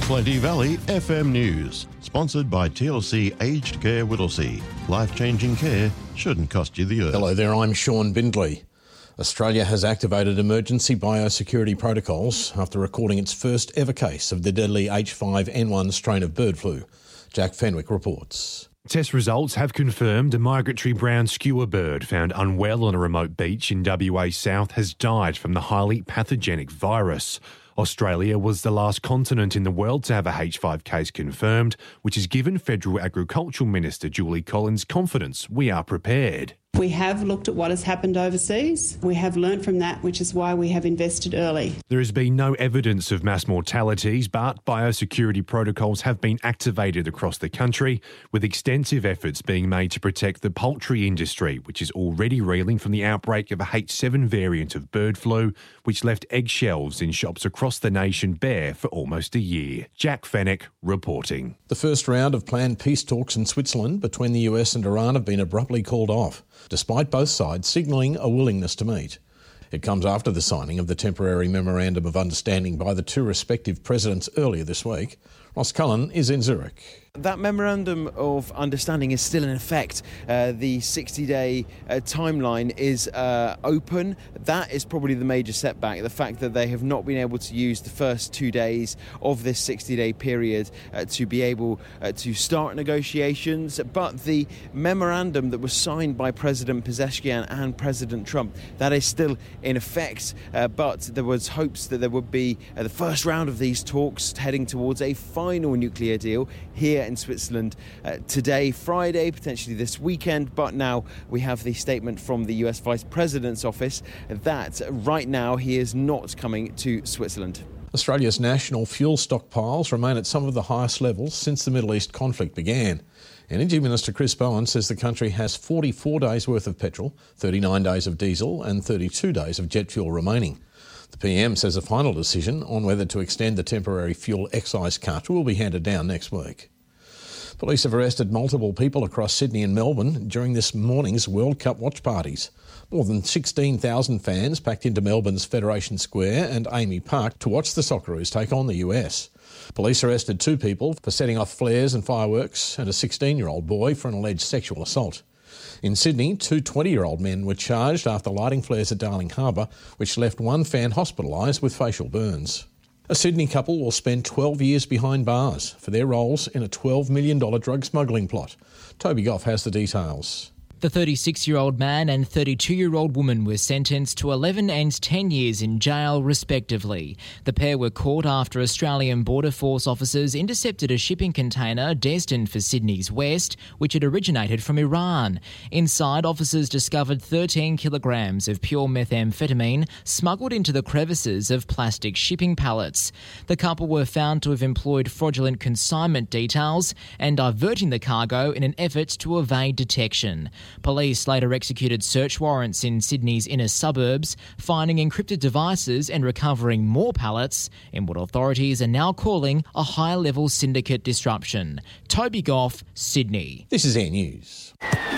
Plenty Valley FM News, sponsored by TLC Aged Care Whittlesea. Life-changing care shouldn't cost you the earth. Hello there, I'm Sean Bindley. Australia has activated emergency biosecurity protocols after recording its first ever case of the deadly H5N1 strain of bird flu. Jack Fenwick reports. Test results have confirmed a migratory brown skewer bird found unwell on a remote beach in WA South has died from the highly pathogenic virus. Australia was the last continent in the world to have a H5 case confirmed, which has given Federal Agricultural Minister Julie Collins confidence we are prepared. We have looked at what has happened overseas. We have learnt from that, which is why we have invested early. There has been no evidence of mass mortalities, but biosecurity protocols have been activated across the country, with extensive efforts being made to protect the poultry industry, which is already reeling from the outbreak of a H7 variant of bird flu, which left eggshells in shops across the nation bare for almost a year. Jack Fenwick reporting. The first round of planned peace talks in Switzerland between the US and Iran have been abruptly called off, despite both sides signalling a willingness to meet. It comes after the signing of the temporary memorandum of understanding by the two respective presidents earlier this week. Ross Cullen is in Zurich. That memorandum of understanding is still in effect. The 60-day timeline is open. That is probably the major setback, the fact that they have not been able to use the first 2 days of this 60-day period to be able to start negotiations. But the memorandum that was signed by President Pezeshkian and President Trump, that is still in effect. But there was hopes that there would be the first round of these talks heading towards a final nuclear deal here in Switzerland today, Friday, potentially this weekend. But now we have the statement from the US Vice President's office that right now he is not coming to Switzerland. Australia's national fuel stockpiles remain at some of the highest levels since the Middle East conflict began. Energy Minister Chris Bowen says the country has 44 days worth of petrol, 39 days of diesel and 32 days of jet fuel remaining. The PM says a final decision on whether to extend the temporary fuel excise cut will be handed down next week. Police have arrested multiple people across Sydney and Melbourne during this morning's World Cup watch parties. More than 16,000 fans packed into Melbourne's Federation Square and Amy Park to watch the Socceroos take on the US. Police arrested 2 people for setting off flares and fireworks and a 16-year-old boy for an alleged sexual assault. In Sydney, 2 20-year-old men were charged after lighting flares at Darling Harbour, which left one fan hospitalised with facial burns. A Sydney couple will spend 12 years behind bars for their roles in a $12 million drug smuggling plot. Toby Goff has the details. The 36-year-old man and 32-year-old woman were sentenced to 11 and 10 years in jail, respectively. The pair were caught after Australian Border Force officers intercepted a shipping container destined for Sydney's west, which had originated from Iran. Inside, officers discovered 13 kilograms of pure methamphetamine smuggled into the crevices of plastic shipping pallets. The couple were found to have employed fraudulent consignment details and diverting the cargo in an effort to evade detection. Police later executed search warrants in Sydney's inner suburbs, finding encrypted devices and recovering more pallets in what authorities are now calling a high-level syndicate disruption. Toby Goff, Sydney. This is Air News.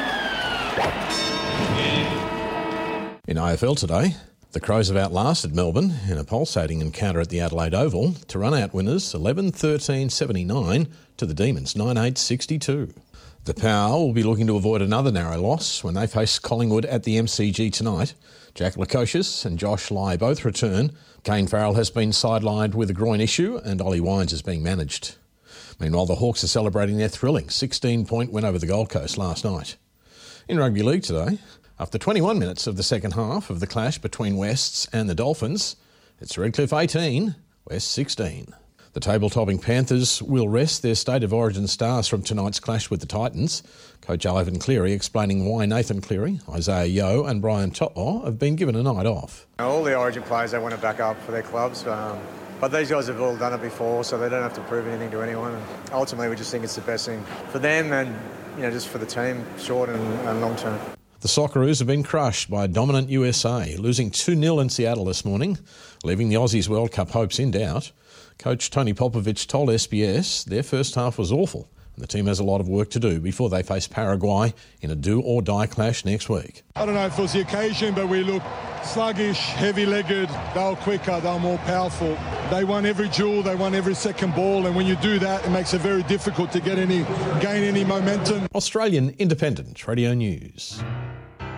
In AFL today, the Crows have outlasted Melbourne in a pulsating encounter at the Adelaide Oval to run out winners 11-13-79 to the Demons 9-8-62. The Power will be looking to avoid another narrow loss when they face Collingwood at the MCG tonight. Jack Lukosius and Josh Lai both return. Kane Farrell has been sidelined with a groin issue and Ollie Wines is being managed. Meanwhile, the Hawks are celebrating their thrilling 16-point win over the Gold Coast last night. In Rugby League today, after 21 minutes of the second half of the clash between Wests and the Dolphins, it's Redcliffe 18, West 16. The table-topping Panthers will rest their State of Origin stars from tonight's clash with the Titans. Coach Ivan Cleary explaining why Nathan Cleary, Isaiah Yeo and Brian To'o have been given a night off. All the Origin players, they want to back up for their clubs, but these guys have all done it before, so they don't have to prove anything to anyone. And ultimately, we just think it's the best thing for them and just for the team, short and long term. The Socceroos have been crushed by a dominant USA, losing 2-0 in Seattle this morning, leaving the Aussies World Cup hopes in doubt. Coach Tony Popovich told SBS their first half was awful The team has a lot of work to do before they face Paraguay in a do-or-die clash next week. I don't know if it was the occasion, but we looked sluggish, heavy-legged. They were quicker, they were more powerful. They won every duel, they won every second ball, and when you do that, it makes it very difficult to gain any momentum. Australian Independent Radio News.